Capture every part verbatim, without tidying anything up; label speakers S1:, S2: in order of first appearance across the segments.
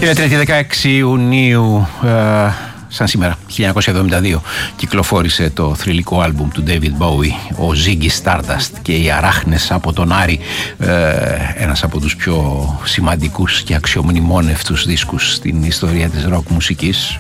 S1: Είναι τρίτη δεκαέξι Ιουνίου, ε, σαν σήμερα, χίλια εννιακόσια εβδομήντα δύο, κυκλοφόρησε το θρυλικό άλμπουμ του David Bowie, ο Ziggy Stardust και οι Αράχνες από τον Άρη, ε, ένας από τους πιο σημαντικούς και αξιομνημόνευτους δίσκους στην ιστορία της ροκ μουσικής.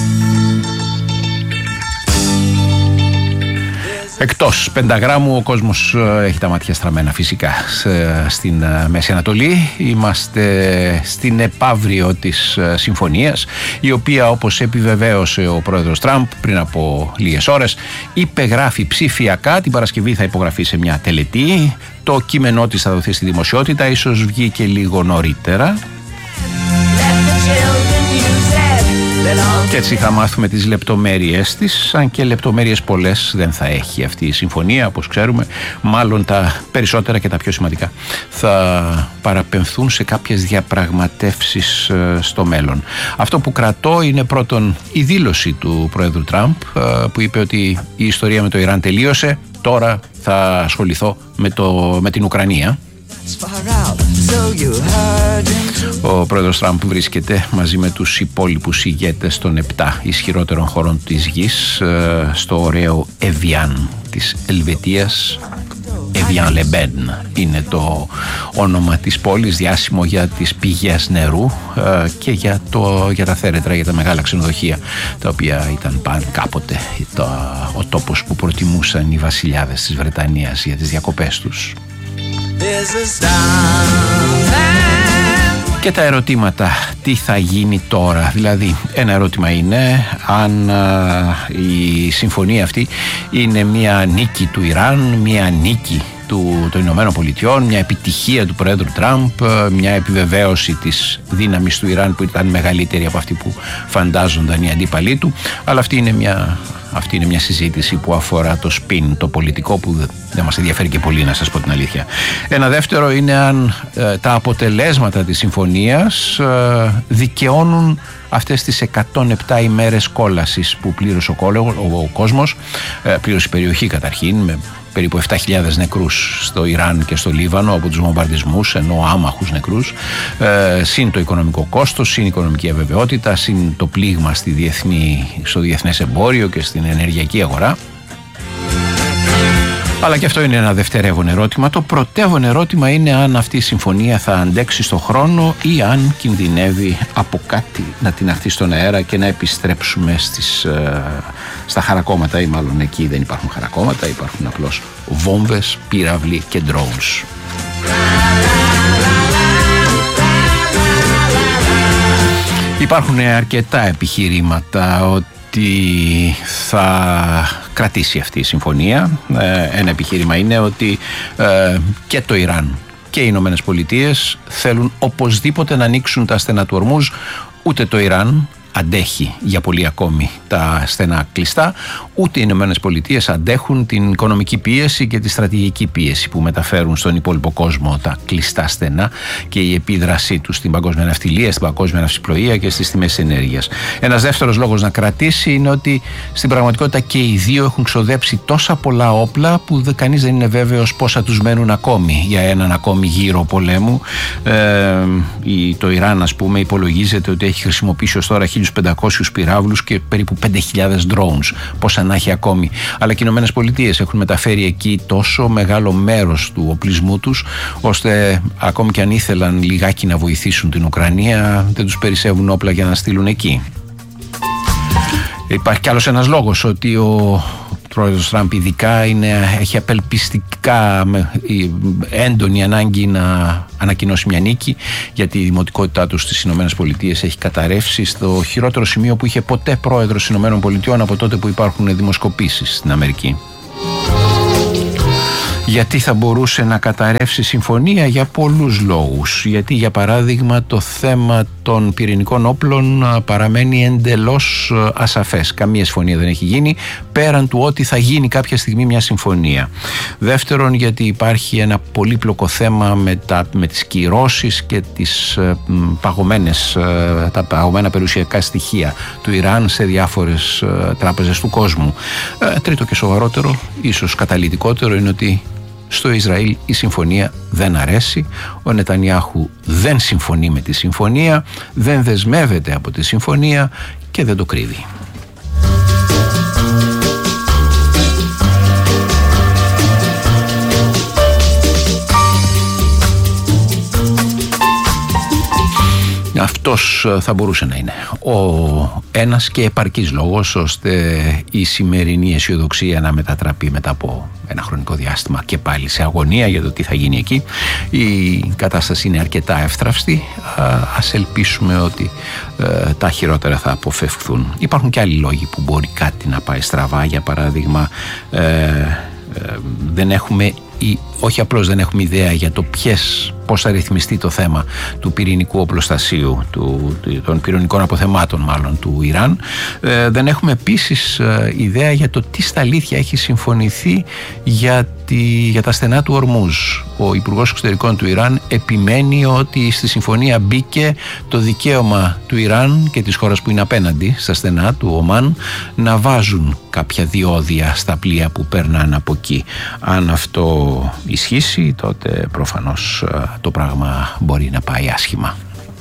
S1: Εκτός πενταγράμμου ο κόσμος έχει τα μάτια στραμμένα φυσικά στην Μέση Ανατολή. Είμαστε στην επαύριο της συμφωνίας, η οποία, όπως επιβεβαίωσε ο πρόεδρος Τραμπ πριν από λίγες ώρες, υπεγράφει ψηφιακά. Την Παρασκευή θα υπογραφεί σε μια τελετή. Το κείμενό της θα δοθεί στη δημοσιότητα, ίσως βγει και λίγο νωρίτερα. Και έτσι θα μάθουμε τις λεπτομέρειες της, αν και λεπτομέρειες πολλές δεν θα έχει αυτή η συμφωνία, όπως ξέρουμε. Μάλλον τα περισσότερα και τα πιο σημαντικά θα παραπεμφθούν σε κάποιες διαπραγματεύσεις στο μέλλον. Αυτό που κρατώ είναι πρώτον η δήλωση του πρόεδρου Τραμπ, που είπε ότι η ιστορία με το Ιράν τελείωσε, τώρα θα ασχοληθώ με, το, με την Ουκρανία. Ο πρόεδρος Τραμπ βρίσκεται μαζί με τους υπόλοιπους ηγέτες των επτά ισχυρότερων χωρών της γης στο ωραίο Εβιάν της Ελβετίας. Εβιάν Λεμπέν είναι το όνομα της πόλης, διάσημο για τις πηγές νερού και για, το, για τα θέρετρα, για τα μεγάλα ξενοδοχεία, τα οποία ήταν παν κάποτε το, ο τόπος που προτιμούσαν οι βασιλιάδες της Βρετανίας για τις διακοπές τους. Και τα ερωτήματα, τι θα γίνει τώρα? Δηλαδή, ένα ερώτημα είναι αν α, η συμφωνία αυτή είναι μια νίκη του Ιράν, μια νίκη του, των Ηνωμένων Πολιτειών, μια επιτυχία του Πρόεδρου Τραμπ, μια επιβεβαίωση της δύναμης του Ιράν που ήταν μεγαλύτερη από αυτή που φαντάζονταν οι αντίπαλοι του. Αλλά αυτή είναι μια... Αυτή είναι μια συζήτηση που αφορά το σπιν, το πολιτικό, που δεν μας ενδιαφέρει και πολύ, να σας πω την αλήθεια. Ένα δεύτερο είναι αν ε, τα αποτελέσματα της συμφωνίας ε, δικαιώνουν αυτές τις εκατόν επτά ημέρες κόλασης που πλήρωσε ο, ο, ο κόσμος, ε, πλήρωσε η περιοχή καταρχήν, με περίπου επτά χιλιάδες νεκρούς στο Ιράν και στο Λίβανο από τους βομβαρδισμούς, ενώ άμαχους νεκρούς, ε, συν το οικονομικό κόστος, συν η οικονομική αβεβαιότητα, συν το πλήγμα στη διεθνή, στο διεθνές εμπόριο και στην ενεργειακή αγορά. Αλλά και αυτό είναι ένα δευτερεύον ερώτημα. Το πρωτεύον ερώτημα είναι αν αυτή η συμφωνία θα αντέξει στον χρόνο ή αν κινδυνεύει από κάτι να την αρθεί στον αέρα και να επιστρέψουμε στις, στα χαρακόμματα, ή μάλλον εκεί δεν υπάρχουν χαρακόμματα, υπάρχουν απλώς βόμβες, πύραυλοι και drones. Υπάρχουν αρκετά επιχειρήματα ότι θα κρατήσει αυτή η συμφωνία. Ένα επιχείρημα είναι ότι και το Ιράν και οι Ηνωμένες Πολιτείες θέλουν οπωσδήποτε να ανοίξουν τα στενά του Ορμούζ. Ούτε το Ιράν αντέχει για πολύ ακόμη τα στενά κλειστά, ούτε οι Ηνωμένες Πολιτείες αντέχουν την οικονομική πίεση και τη στρατηγική πίεση που μεταφέρουν στον υπόλοιπο κόσμο τα κλειστά στενά και η επίδρασή τους στην παγκόσμια ναυτιλία, στην παγκόσμια ναυσιπλοεία και στις τιμές ενέργειας. Ένας δεύτερος λόγος να κρατήσει είναι ότι στην πραγματικότητα και οι δύο έχουν ξοδέψει τόσα πολλά όπλα που κανείς δεν είναι βέβαιος πόσα τους μένουν ακόμη για έναν ακόμη γύρο πολέμου. Ε, το Ιράν, ας πούμε, υπολογίζεται ότι έχει χρησιμοποιήσει ως τώρα χίλιους πεντακόσιους πυράβλους και περίπου πέντε χιλιάδες drones, πόσα να έχει ακόμη. Αλλά και οι Ηνωμένες Πολιτείες έχουν μεταφέρει εκεί τόσο μεγάλο μέρος του οπλισμού τους, ώστε ακόμη και αν ήθελαν λιγάκι να βοηθήσουν την Ουκρανία, δεν τους περισσεύουν όπλα για να στείλουν εκεί. Υπάρχει κι άλλος ένας λόγος, ότι ο πρόεδρος Τραμπ ειδικά είναι, έχει απελπιστικά έντονη ανάγκη να ανακοινώσει μια νίκη, γιατί η δημοτικότητά του στις Ηνωμένες Πολιτείες έχει καταρρεύσει στο χειρότερο σημείο που είχε ποτέ πρόεδρος των Ηνωμένων Πολιτειών από τότε που υπάρχουν δημοσκοπήσεις στην Αμερική. Γιατί θα μπορούσε να καταρρεύσει συμφωνία? Για πολλούς λόγους. Γιατί, για παράδειγμα, το θέμα των πυρηνικών όπλων παραμένει εντελώς ασαφές. Καμία συμφωνία δεν έχει γίνει, πέραν του ότι θα γίνει κάποια στιγμή μια συμφωνία. Δεύτερον, γιατί υπάρχει ένα πολύπλοκο θέμα με, τα, με τις κυρώσεις και τις παγωμένες, τα παγωμένα περιουσιακά στοιχεία του Ιράν σε διάφορες τράπεζες του κόσμου. Τρίτο και σοβαρότερο, ίσως καταλυτικότερο, είναι ότι Στο Ισραήλ η συμφωνία δεν αρέσει, ο Νετανιάχου δεν συμφωνεί με τη συμφωνία, δεν δεσμεύεται από τη συμφωνία και δεν το κρύβει. Αυτός θα μπορούσε να είναι ο ένας και επαρκής λόγος ώστε η σημερινή αισιοδοξία να μετατραπεί μετά από ένα χρονικό διάστημα και πάλι σε αγωνία για το τι θα γίνει εκεί. Η κατάσταση είναι αρκετά εύθραυστη. Ας ελπίσουμε ότι ε, τα χειρότερα θα αποφευχθούν. Υπάρχουν και άλλοι λόγοι που μπορεί κάτι να πάει στραβά. Για παράδειγμα, ε, ε, δεν έχουμε ή όχι απλώς δεν έχουμε ιδέα για το ποιες, πώς θα ρυθμιστεί το θέμα του πυρηνικού οπλοστασίου, του, των πυρηνικών αποθεμάτων μάλλον του Ιράν. Ε, δεν έχουμε επίσης ε, ιδέα για το τι στα αλήθεια έχει συμφωνηθεί για, τη, για τα στενά του Ορμούζ. Ο Υπουργός Εξωτερικών του Ιράν επιμένει ότι στη συμφωνία μπήκε το δικαίωμα του Ιράν και της χώρας που είναι απέναντι στα στενά του Ομάν να βάζουν κάποια διόδια στα πλοία που περνάνε από εκεί. Αν αυτό ισχύσει, τότε προφανώς το πράγμα μπορεί να πάει άσχημα.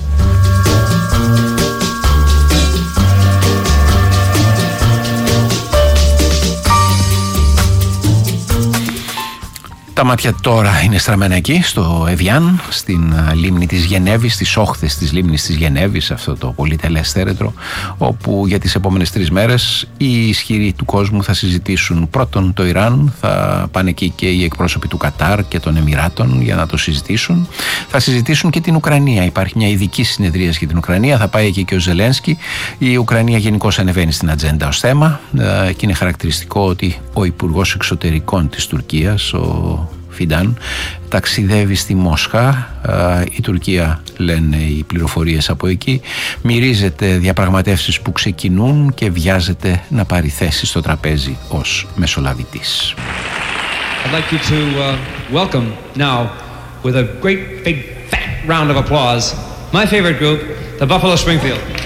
S1: Τα μάτια τώρα είναι στραμμένα εκεί, στο Εβιάν, στην λίμνη της Γενέβης, στις όχθες της λίμνης της Γενέβης, αυτό το πολυτελές θέρετρο, όπου για τις επόμενες τρεις μέρες οι ισχυροί του κόσμου θα συζητήσουν πρώτον το Ιράν, θα πάνε εκεί και οι εκπρόσωποι του Κατάρ και των Εμιράτων για να το συζητήσουν. Θα συζητήσουν και την Ουκρανία. Υπάρχει μια ειδική συνεδρία για την Ουκρανία, θα πάει εκεί και ο Ζελένσκι. Η Ουκρανία γενικώς ανεβαίνει στην ατζέντα ως θέμα και είναι χαρακτηριστικό ότι ο Υπουργός Εξωτερικών της Τουρκίας, ο Φιντάν, ταξιδεύει στη Μόσχα. Η Τουρκία, λένε οι πληροφορίες από εκεί, μυρίζεται διαπραγματεύσεις που ξεκινούν και βιάζεται να πάρει θέση στο τραπέζι ως μεσολαβητής.
S2: I'd like you to uh, welcome now with a great big fat round of applause my favorite group, the Buffalo Springfield.